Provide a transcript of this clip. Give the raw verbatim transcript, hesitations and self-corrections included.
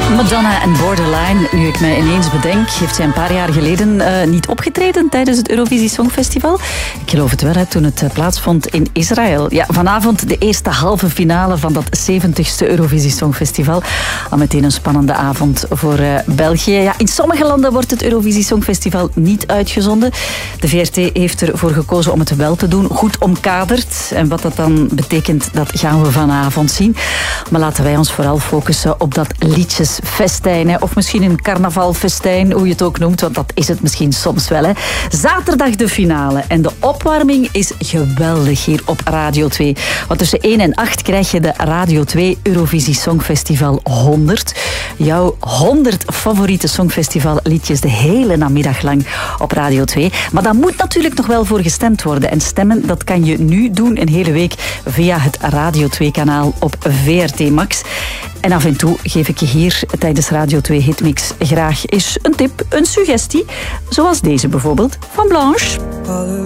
Madonna en Borderline, nu ik me ineens bedenk, heeft zij een paar jaar geleden uh, niet opgetreden tijdens het Eurovisie Songfestival. Ik geloof het wel, hè, toen het uh, plaatsvond in Israël. Ja, vanavond de eerste halve finale van dat zeventigste Eurovisie Songfestival. Al meteen een spannende avond voor uh, België. Ja, in sommige landen wordt het Eurovisie Songfestival niet uitgezonden. De V R T heeft ervoor gekozen om het wel te doen, goed omkaderd. En wat dat dan betekent, dat gaan we vanavond zien. Maar laten wij ons vooral focussen op dat liedjesfestijn. Hè. Of misschien een carnavalfestijn, hoe je het ook noemt. Want dat is het misschien soms wel. Hè. Zaterdag de finale. En de opwarming is geweldig hier op Radio twee. Want tussen één en acht krijg je de Radio twee Eurovisie Songfestival honderd. Jouw honderd favoriete Songfestivalliedjes de hele namiddag lang op Radio twee. Maar daar moet natuurlijk nog wel voor gestemd worden. En stemmen, dat kan je nu doen een hele week via het Radio twee kanaal op V R T Max. En af en toe geef ik je hier tijdens Radio twee Hitmix graag eens een tip, een suggestie. Zoals deze bijvoorbeeld van Blanche.